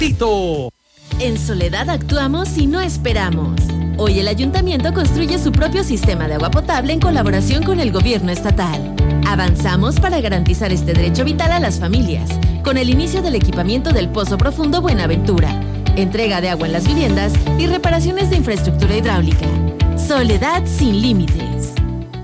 Tito. En Soledad actuamos y no esperamos. Hoy el ayuntamiento construye su propio sistema de agua potable en colaboración con el gobierno estatal. Avanzamos para garantizar este derecho vital a las familias, con el inicio del equipamiento del Pozo Profundo Buenaventura, entrega de agua en las viviendas y reparaciones de infraestructura hidráulica. Soledad sin límite.